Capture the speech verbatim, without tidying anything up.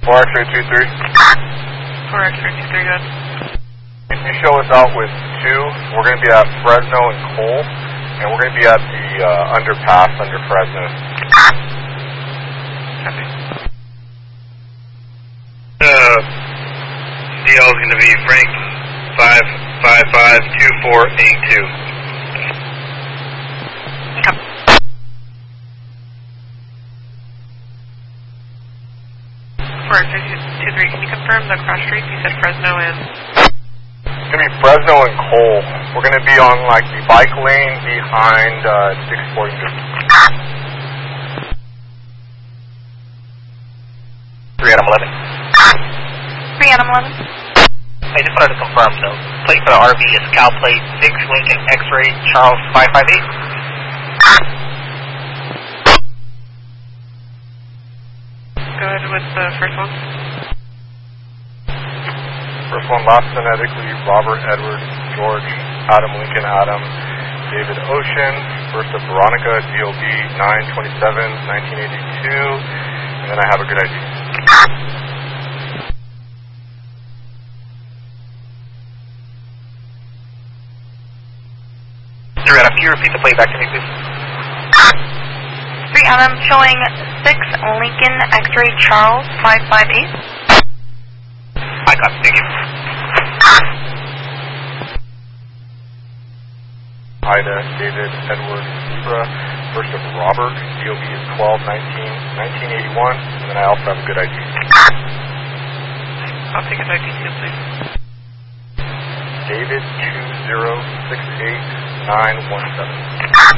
four X-ray two three. four X-ray two three, good. If you show us out with two, we're going to be at Fresno and Cole, and we're going to be at the uh, underpass under Fresno. Copy. Uh, D L is going to be Frank five five five two four eight two. Copy. four X-ray two three, can you confirm the cross streets? You said Fresno and... It's going to be Fresno and Cole. We're going to be on like the bike lane behind uh, six forty-two. three Adam eleven. three Adam eleven. I just wanted to confirm, though. Plate for the R V is Cal Plate six Lincoln X-ray Charles five five eight. Go ahead with the first one. First one, last phonetically, Robert Edward George Adam Lincoln Adam David Ocean. First of Veronica, D O B nine twenty-seven nineteen eighty-two. And then I have a good idea. three Adam, can you repeat the plate back to me, please? three Adam, showing six Lincoln X-ray Charles five five eight. I got it, thank you. Ida David Edward Zebra. First of Robert, D O B is twelve nineteen nineteen eighty-one. And then I also have a good idea. I'll take his I D too, please. David two zero six eight nine one seven.